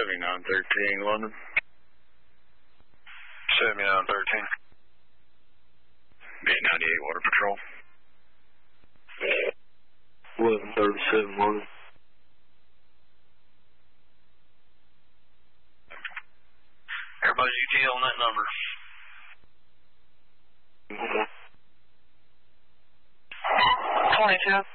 7913 London. 7913. B98 Water Patrol. 1137 London. Everybody's UTL on that number. 22.